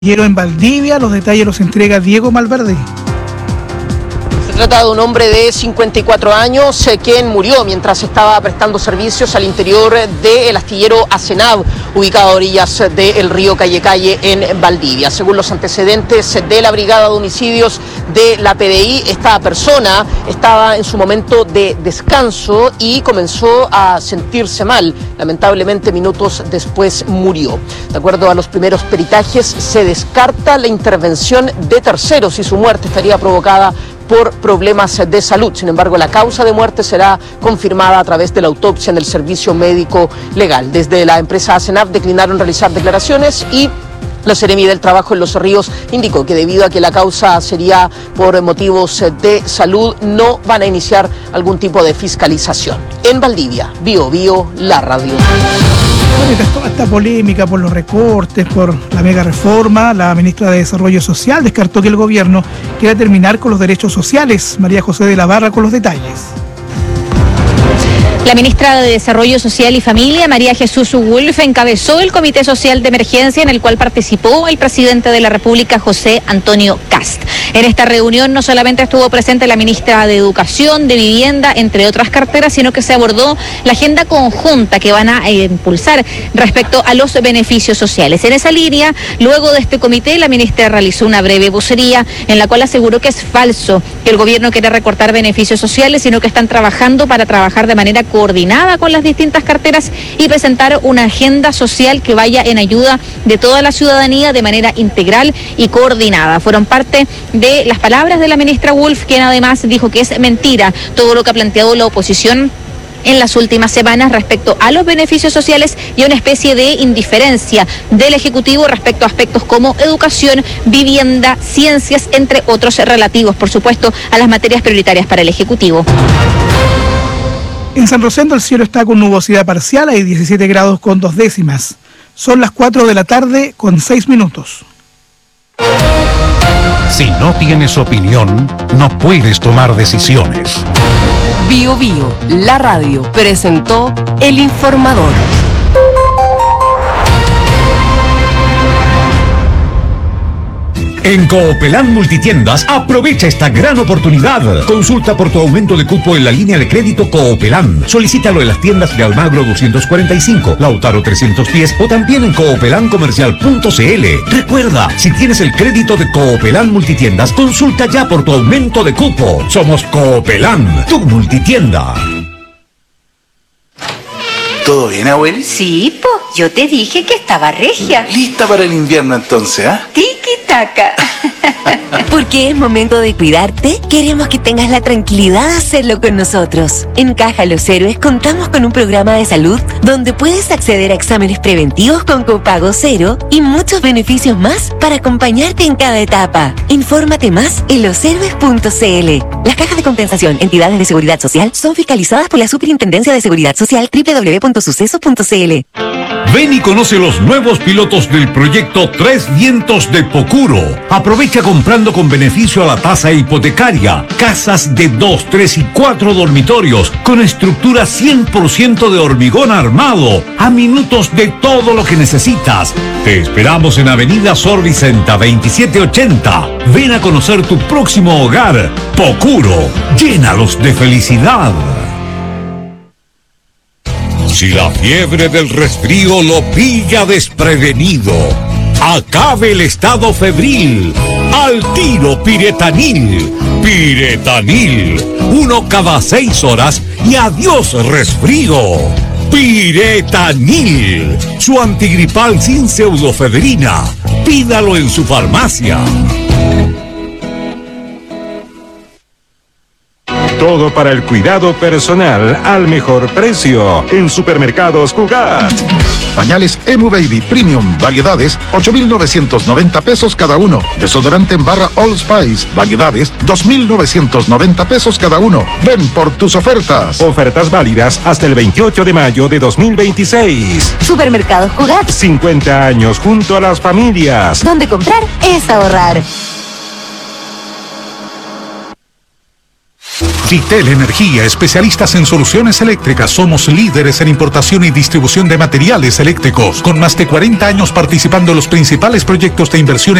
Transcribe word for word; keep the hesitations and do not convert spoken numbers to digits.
Astillero en Valdivia. Los detalles los entrega Diego Malverde. Se trata de un hombre de cincuenta y cuatro años eh, quien murió mientras estaba prestando servicios al interior del astillero Asenab, ubicado a orillas del río Calle Calle en Valdivia. Según los antecedentes de la Brigada de Homicidios de la P D I, esta persona estaba en su momento de descanso y comenzó a sentirse mal. Lamentablemente, minutos después murió. De acuerdo a los primeros peritajes, se descarta la intervención de terceros y su muerte estaría provocada por problemas de salud. Sin embargo, la causa de muerte será confirmada a través de la autopsia en el servicio médico legal. Desde la empresa Asenab declinaron realizar declaraciones y la Seremi del Trabajo en Los Ríos indicó que debido a que la causa sería por motivos de salud, no van a iniciar algún tipo de fiscalización. En Valdivia, Bio Bio, la radio. Bueno, tras toda esta polémica por los recortes, por la mega reforma, la ministra de Desarrollo Social descartó que el gobierno quiera terminar con los derechos sociales. María José de la Barra con los detalles. La ministra de Desarrollo Social y Familia, María Jesús Wolf, encabezó el Comité Social de Emergencia en el cual participó el presidente de la República, José Antonio Kast. En esta reunión no solamente estuvo presente la ministra de Educación, de Vivienda, entre otras carteras, sino que se abordó la agenda conjunta que van a eh, impulsar respecto a los beneficios sociales. En esa línea, luego de este comité, la ministra realizó una breve vocería en la cual aseguró que es falso que el gobierno quiera recortar beneficios sociales, sino que están trabajando para trabajar de manera coordinada con las distintas carteras y presentar una agenda social que vaya en ayuda de toda la ciudadanía de manera integral y coordinada. Fueron parte de las palabras de la ministra Wolf, quien además dijo que es mentira todo lo que ha planteado la oposición en las últimas semanas respecto a los beneficios sociales y a una especie de indiferencia del Ejecutivo respecto a aspectos como educación, vivienda, ciencias, entre otros relativos, por supuesto, a las materias prioritarias para el Ejecutivo. En San Rosendo el cielo está con nubosidad parcial, hay diecisiete grados con dos décimas. Son las cuatro de la tarde con seis minutos. Si no tienes opinión, no puedes tomar decisiones. Bio Bio, la radio, presentó El Informador. En Coopelán Multitiendas, aprovecha esta gran oportunidad. Consulta por tu aumento de cupo en la línea de crédito Coopelán. Solicítalo en las tiendas de Almagro doscientos cuarenta y cinco, Lautaro trescientos diez o también en coopelan comercial punto c l. Recuerda, si tienes el crédito de Coopelán Multitiendas, consulta ya por tu aumento de cupo. Somos Coopelán, tu multitienda. ¿Todo bien, abueli? Sí, po, yo te dije que estaba regia. Lista para el invierno entonces, ¿ah? ¿eh? Tiki-taka. Porque es momento de cuidarte, queremos que tengas la tranquilidad de hacerlo con nosotros. En Caja Los Héroes contamos con un programa de salud donde puedes acceder a exámenes preventivos con copago cero y muchos beneficios más para acompañarte en cada etapa. Infórmate más en los héroes punto c l. Las cajas de compensación, entidades de seguridad social, son fiscalizadas por la Superintendencia de Seguridad Social doble u doble u doble u punto suceso punto c l. Ven y conoce los nuevos pilotos del proyecto Tres Vientos de Pocuro. Aprovecha comprando con beneficio a la tasa hipotecaria. Casas de dos, tres y cuatro dormitorios con estructura cien por ciento de hormigón armado. A minutos de todo lo que necesitas. Te esperamos en Avenida Sor Vicenta veintisiete ochenta. Ven a conocer tu próximo hogar. Pocuro. Llénalos de felicidad. Si la fiebre del resfrío lo pilla desprevenido, acabe el estado febril. Al tiro Piretanil. Piretanil. Uno cada seis horas y adiós resfrío. Piretanil. Su antigripal sin pseudofebrina. Pídalo en su farmacia. Todo para el cuidado personal al mejor precio en Supermercados Cugat. Pañales Emu Baby Premium, variedades, ocho mil novecientos noventa pesos cada uno. Desodorante en barra All Spice, variedades, dos mil novecientos noventa pesos cada uno. Ven por tus ofertas. Ofertas válidas hasta el veintiocho de mayo de dos mil veintiséis. Supermercados Cugat. cincuenta años junto a las familias. Donde comprar es ahorrar. Vitel Energía, especialistas en soluciones eléctricas. Somos líderes en importación y distribución de materiales eléctricos, con más de cuarenta años participando en los principales proyectos de inversión